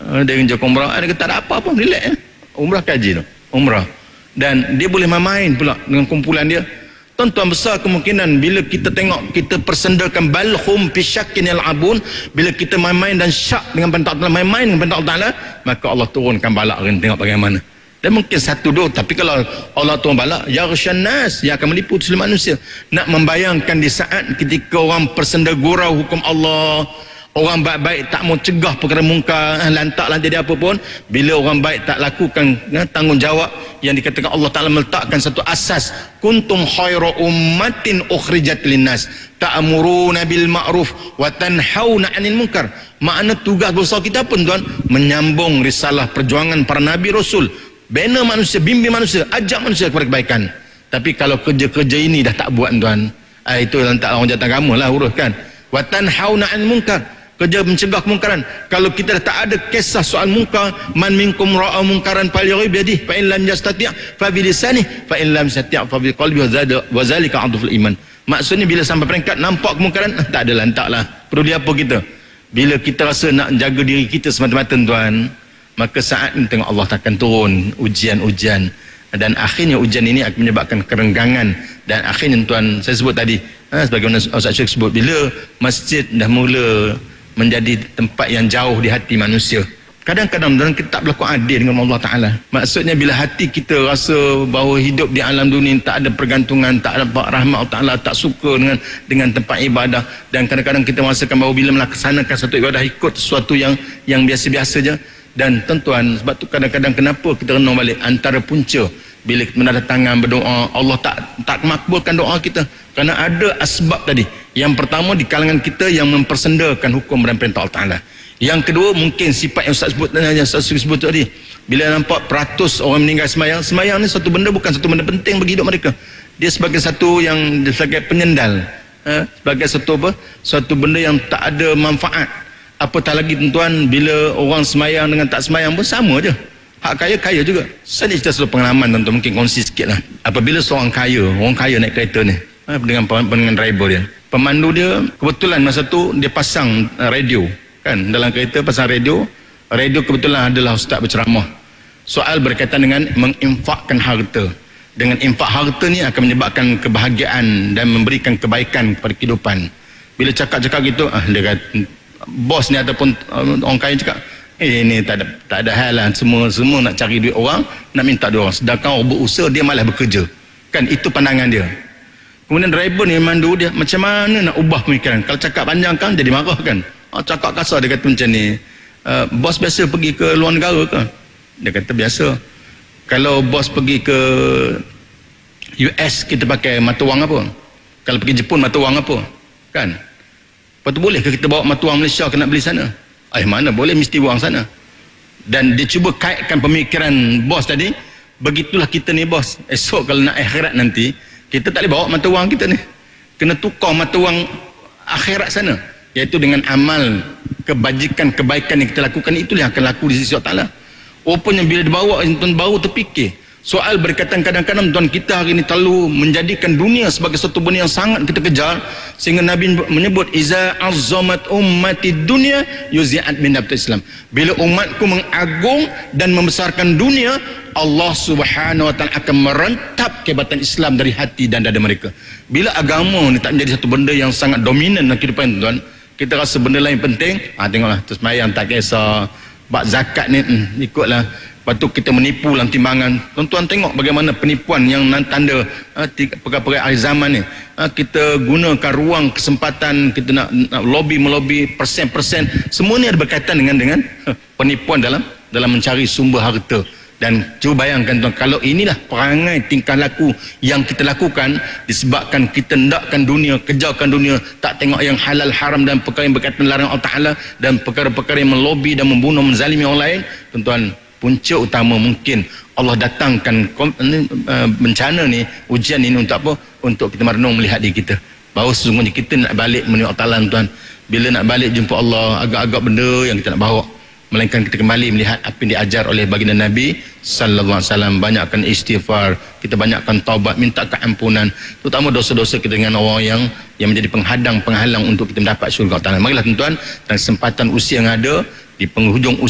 Dia kerja umrah, dia kata tak ada apa pun, relax. Umrah kaji tu, umrah. Dan dia boleh main pula dengan kumpulan dia. Tuan-tuan, besar kemungkinan bila kita tengok kita persendakan balhum fi syakkin yal'abun, bila kita main-main dan syak dengan perintah Allah, main-main dengan perintah Allah Ta'ala, maka Allah turunkan balak kan, tengok bagaimana. Dan mungkin satu dua, tapi kalau Allah turun balak, yaghsyan nas, yang akan meliputi seluruh manusia. Nak membayangkan di saat ketika orang persenda gurau hukum Allah, orang baik-baik tak mau cegah perkara mungkar, lantaklah jadi apa pun, bila orang baik tak lakukan tanggungjawab yang dikatakan Allah Ta'ala meletakkan satu asas, kuntum khairu ummatin ukhrijat linnas ta'muruna bil ma'ruf wa tanhauna 'anil munkar. Makna tugas besar kita pun tuan, menyambung risalah perjuangan para nabi rasul, bina manusia, bimbing manusia, ajak manusia kepada kebaikan. Tapi kalau kerja-kerja ini dah tak buat tuan, itu lantak orang jatuh agama lah uruskan. Wa tanhauna 'anil munkar, kerja mencegah kemungkaran. Kalau kita dah tak ada kisah soal munkar, man minkum ra'a munkaran falyughayyir biyadihi fa in lam yastati' fa bi lisanihi fa in lam yastati' fa bi qalbihi wa zalika 'adhful iman. Maksudnya bila sampai peringkat nampak kemungkaran, tak ada lantaklah. Perlu dia apa kita? Bila kita rasa nak jaga diri kita semata-mata tuan, maka saat ini tengok Allah akan turun ujian-ujian, dan akhirnya ujian ini akan menyebabkan kerenggangan. Dan akhirnya tuan, saya sebut tadi, sebagaimana Ustaz Syekh sebut, bila masjid dah mula menjadi tempat yang jauh di hati manusia, kadang-kadang dalam kita tak berlaku adil dengan Allah Ta'ala. Maksudnya bila hati kita rasa bahawa hidup di alam dunia tak ada pergantungan, tak ada rahmat Allah Ta'ala, tak suka dengan tempat ibadah, dan kadang-kadang kita merasakan bahawa bila melaksanakan satu ibadah ikut sesuatu yang biasa-biasa je. Dan tuan-tuan, sebab tu kadang-kadang kenapa kita renung balik antara punca bila kita mendatangkan berdoa, Allah tak makbulkan doa kita kerana ada asbab tadi. Yang pertama, di kalangan kita yang mempersendakan hukum dan perintah Allah Ta'ala. Yang kedua, mungkin sifat yang Ustaz sebut tadi, bila nampak peratus orang meninggal semayang ni satu benda, bukan satu benda penting bagi hidup mereka. Dia sebagai satu yang sebagai penyendal, sebagai satu benda yang tak ada manfaat. Apatah lagi tuan-tuan, bila orang semayang dengan tak semayang pun sama je. Hak kaya juga. Saya cerita satu pengalaman tuan-tuan, mungkin kongsi sikit lah. Apabila seorang kaya naik kereta ni, dengan driver dia, pemandu dia kebetulan masa tu dia pasang radio kan, dalam kereta pasang radio kebetulan adalah ustaz berceramah. Soal berkaitan dengan menginfakkan harta. Dengan infak harta ni akan menyebabkan kebahagiaan dan memberikan kebaikan kepada kehidupan. Bila cakap-cakap gitu, dia kata, bos ni ataupun orang kaya cakap, ini tak ada hal lah, semua nak cari duit orang, nak minta duit orang, sedangkan orang berusaha dia malah bekerja kan. Itu pandangan dia. Kemudian driver ni mandu dia, macam mana nak ubah pemikiran? Kalau cakap panjang kan jadi marah kan, cakap kasar. Dia kata macam ni, bos biasa pergi ke luar negara ke? Dia kata biasa. Kalau bos pergi ke US, kita pakai mata wang apa? Kalau pergi Jepun, mata wang apa? Kan? Lepas tu boleh ke kita bawa mata wang Malaysia ke nak beli sana? Mana boleh, mesti buang sana. Dan dia cuba kaitkan pemikiran bos tadi. Begitulah kita ni bos, esok kalau nak akhirat nanti, kita tak boleh bawa mata wang kita ni, kena tukar mata wang akhirat sana, iaitu dengan amal kebajikan, kebaikan yang kita lakukan, itulah yang akan laku di sisi Allah Ta'ala. Rupanya bila dibawa, tuan baru terfikir soal berkaitan, kadang-kadang tuan kita hari ini terlalu menjadikan dunia sebagai satu benda yang sangat kita kejar, sehingga Nabi menyebut iza azzamat ummati dunya yuzi'at min nabtul Islam. Bila umatku mengagung dan membesarkan dunia, Allah Subhanahu wa Ta'ala akan merentap kehebatan Islam dari hati dan dada mereka. Bila agama ni tak menjadi satu benda yang sangat dominan dalam kehidupan tuan, kita rasa benda lain penting, tengoklah tersemayang tak kisah, bak zakat ni ikutlah. Lepas tu kita menipu dalam timbangan. Tuan-tuan tengok bagaimana penipuan yang tanda perkara-perkara akhir zaman ni. Kita gunakan ruang kesempatan, kita nak melobi persen-persen. Semua ni ada berkaitan dengan penipuan dalam mencari sumber harta. Dan cuba bayangkan tuan, kalau inilah perangai tingkah laku yang kita lakukan disebabkan kita hendakkan dunia, kejarkan dunia, tak tengok yang halal haram dan perkara yang berkaitan larang Allah Ta'ala, dan perkara-perkara yang melobi dan membunuh, menzalimi orang lain, tuan-tuan, punca utama mungkin Allah datangkan bencana ni, ujian ini untuk apa? Untuk kita merenung melihat diri kita bahawa sesungguhnya kita nak balik menuju Allah Ta'ala tuan. Bila nak balik jumpa Allah, agak-agak benda yang kita nak bawa, melainkan kita kembali melihat apa yang diajar oleh baginda Nabi sallallahu alaihi wasallam. Banyakkan istighfar, kita banyakkan taubat, minta keampunan, terutama dosa-dosa kita dengan orang yang menjadi penghalang untuk kita mendapat syurga Allah Ta'ala. Marilah tuan-tuan, dan kesempatan usia yang ada di penghujung